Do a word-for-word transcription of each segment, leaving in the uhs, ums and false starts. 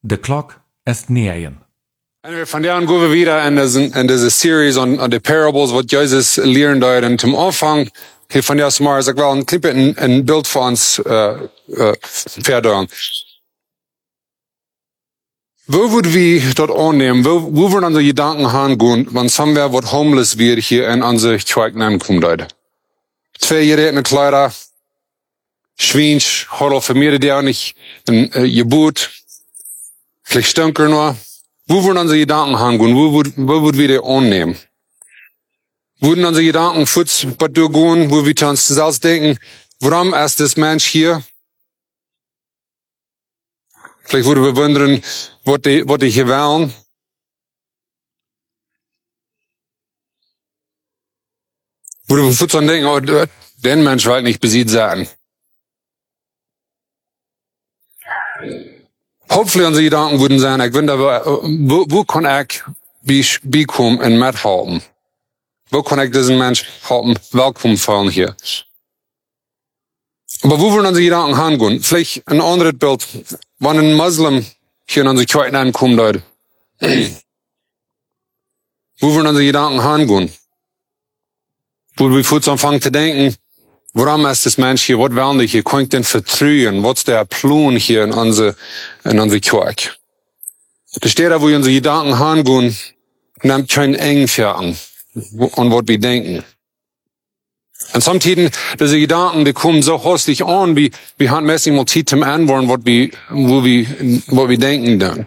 The clock ist nähern. En we vandaan gaan we weer in deze, in deze series on, on the parables, wat Jezus leren daar. En zum Anfang, hier van jou maar, is ik wel een klein een, een beeld van ons uh, uh, verder. Wo würden wir dort annehmen? Wo, wo würden unsere Gedanken hingehen, wenn somewhere wat homeless wird hier in unsere Kirche ankommt, Leute? Zwei gerätene Kleider, Schweinsch, Hodl vermehrt der nicht, ein äh, Gebot, vielleicht Stönker nur. Wo würden unsere Gedanken hingehen? Wo, wo, wo würden wir die annehmen? Würden unsere Gedanken futz durchgehen, wo wir uns selbst denken, warum ist das Mensch hier? Vielleicht würden wir wundern, was die, was die hier wollen. Würden wir futz denken, oh, den Mensch will nicht besiegt sein. Hoffentlich unsere Gedanken würden sein, ich wünsche, wo, wo kann ich bekommen und mithalten? Wo kann ich diesen Mensch halten, willkommen fallen hier? Aber wo würden unsere Gedanken hingehen? Vielleicht ein anderes Bild. Wenn ein Muslim hier in unsere Kirche ankommt, Leute. Wo würden unsere Gedanken hingehen? Wo wir kurz anfangen zu denken, warum ist das Mensch hier? Was wollen die hier? Kann ich denn vertrauen? Was ist der Plan hier in unsere, in unsere Kirche? Da steht da, wo unsere Gedanken hingehen, nimmt kein Engfähr an, an was wir denken. Und samtidig, diese Gedanken, die kommen so häuslich an, wie, wie handmäßig mal Zeit zum Antworten, was wir, wo wir, was wir denken dann.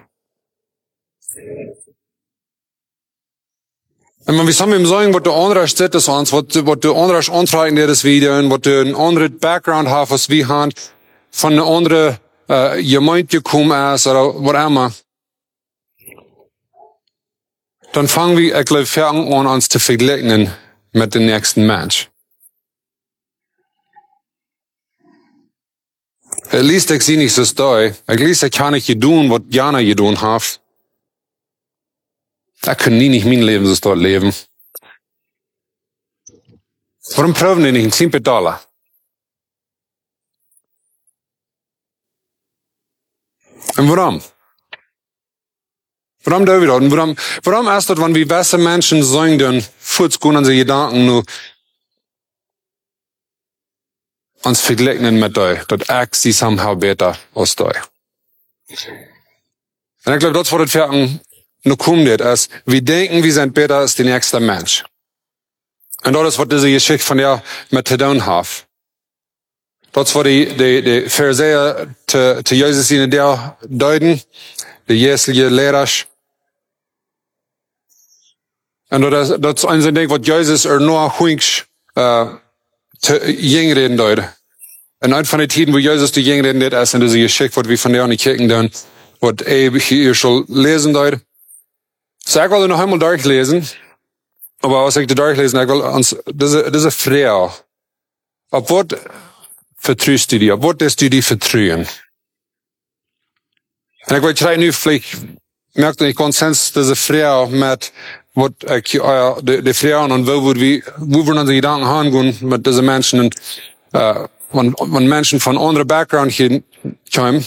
Und wenn wir zusammen sagen, was der andere steht, das uns, was, was der andere antreiben, der das wieder, und was der ein anderes Background hat, was wir haben, von einer anderen, äh, Gemeinde gekommen ist, oder was immer. Dann fangen wir, ich glaube, an, uns zu vergleichen mit dem nächsten Mensch. At least ich sehe nicht so stoi. At least ich kann nicht tun, was Jana getan hat. Ich kann nie nicht mein Leben so dort leben. Warum proben die nicht ein zehn Dollar? Und warum? Warum da wieder? Und warum, warum erst dort, wenn wir besser Menschen sagen, dann futz gehen unsere Gedanken nur uns vergleichen mit euch, dass ich sie somehow besser als euch. Und ich glaube, das war das Verken, noch kommt ist, wir denken, wir sind besser als der nächste Mensch. Und das ist, was diese Geschichte von der mit zu tun hat. Das war die, die, die Pharisäer zu, zu Jesus in der deuten, die jährliche Lehrer. Und das, das ist ein Ding, was Jesus er nur hunksch, äh, zu Jüngreden deuten. Und ein von den Tiden, wo Jesus die Jüngreden deut, ist in diese Geschichte, was wir von der an die Kirchen tun, was ich hier schon lesen deut. So, ich will noch einmal durchlesen, aber was ich da durchlesen, ich will uns, diese, diese Frau, ab was vertraust du dir, ab was lässt du dir vertrauen? Und ich will try nu, vielleicht merkt ihr nicht Konsens, diese Frau mit, was ich, äh, die, die Frauen und wo, wo wir, wo wir unsere Gedanken hingehen mit diesen Menschen, und, äh, wenn, wenn Menschen von anderen Background hier kommen.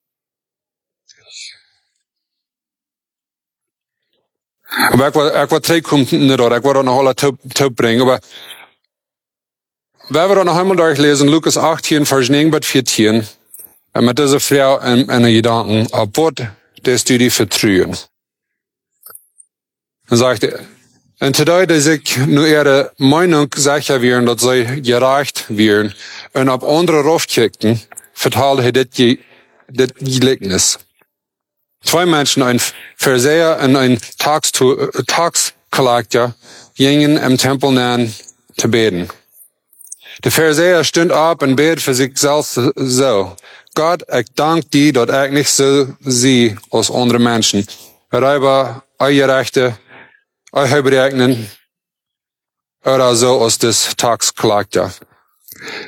Aber ich will, ich will terugkomen nicht dort, ich will da noch alle Tipp bringen, aber wenn wir da noch einmal durchlesen, Lukas achtzehn, Vers neun bis vierzehn, mit dieser Frau in, in den Gedanken, ab was lässt du dir vertrauen? Dann sagt er, und today, dass ich nur ihre Meinung sicher werden, dass sie gerecht werden, und ab andere raufkicken, verteilt er das Gleichnis. Zwei Menschen, ein Pharisäer und ein Taxkollector, gingen im Tempel nähen zu beten. Der Pharisäer stund auf und bet für sich selbst so: Gott, ich danke dir, dass ich nicht so sehe als andere Menschen. Aber eure Rechte, eure Berechnungen, oder so als das Taxkollector.